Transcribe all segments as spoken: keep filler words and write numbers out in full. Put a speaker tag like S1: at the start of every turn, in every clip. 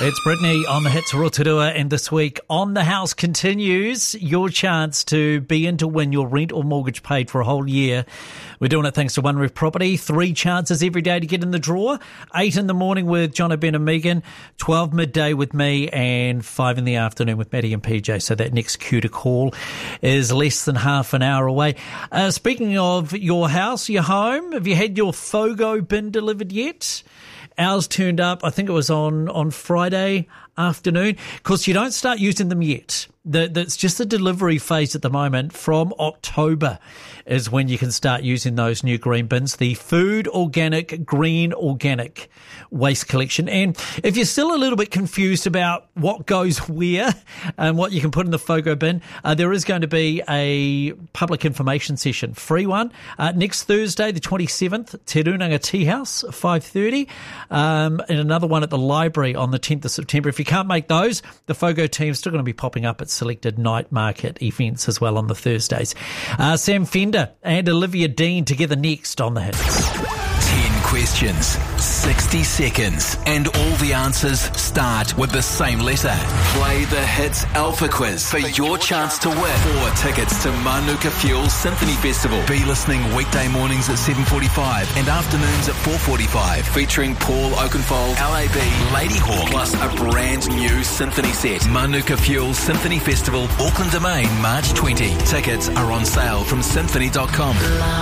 S1: It's Brittany on the Hits Rotorua, and this week On the House continues your chance to be in to win your rent or mortgage paid for a whole year. We're doing it thanks to One Roof Property. Three chances every day to get in the draw. Eight in the morning with John O'Ben and Megan, twelve midday with me, and five in the afternoon with Maddie and P J. So that next cue to call is less than half an hour away. Uh, speaking of your house, your home, have you had your FOGO bin delivered yet? Ours turned up, I think it was on, on Friday afternoon. Of course, you don't start using them yet. The, the, it's just the delivery phase at the moment. From October is when you can start using those new green bins, the Food Organic Green Organic Waste Collection. And if you're still a little bit confused about what goes where and what you can put in the FOGO bin, uh, there is going to be a public information session, free one, uh, next Thursday, the twenty-seventh, Te Runanga Tea House, five thirty, um, and another one at the library on the tenth of September. If you can't make those, the FOGO team's still going to be popping up at selected night market events as well on the Thursdays. Uh, Sam Fender and Olivia Dean together next on The Hits.
S2: ten questions, sixty seconds, and all the answers start with the same letter. Play the Hits Alpha Quiz for your chance to win four tickets to Manuka Fuel Symphony Festival. Be listening weekday mornings at seven forty-five and afternoons at four forty-five, featuring Paul Oakenfold, L A B, Lady Hawk, plus a brand new symphony set. Manuka Fuel Symphony Festival, Auckland Domain, March twentieth. Tickets are on sale from symphony dot com.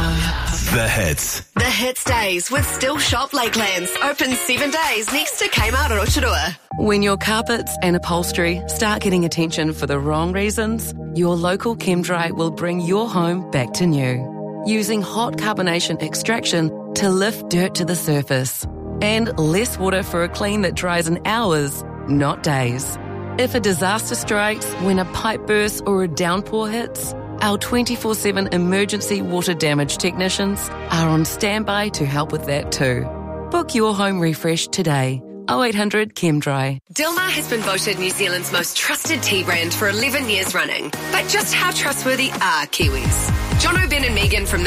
S2: Love the Hits.
S3: The Hits Days with Still Shop Lakelands. Open seven days next to Kmart Rotorua.
S4: When your carpets and upholstery start getting attention for the wrong reasons, your local ChemDry will bring your home back to new. Using hot carbonation extraction to lift dirt to the surface. And less water for a clean that dries in hours, not days. If a disaster strikes, when a pipe bursts or a downpour hits, our twenty-four seven emergency water damage technicians are on standby to help with that too. Book your home refresh today. oh eight hundred ChemDry.
S3: Dilmah has been voted New Zealand's most trusted tea brand for eleven years running. But just how trustworthy are Kiwis? John O'Ben and Megan from the